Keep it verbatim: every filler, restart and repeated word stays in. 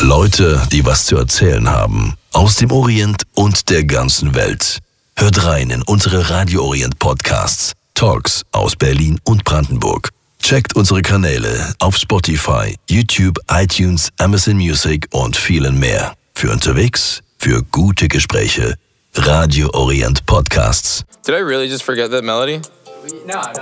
Leute, die was zu erzählen haben. Aus dem Orient und der ganzen Welt. Hört rein in unsere Radio Orient Podcasts. Talks aus Berlin und Brandenburg. Checkt unsere Kanäle auf Spotify, YouTube, iTunes, Amazon Music und vielen mehr. Für unterwegs, für gute Gespräche. Radio Orient Podcasts. Did I really just forget that melody? No, no.